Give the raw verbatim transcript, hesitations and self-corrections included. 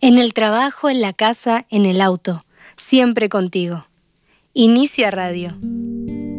En el trabajo, en la casa, en el auto, siempre contigo. Inicia Radio.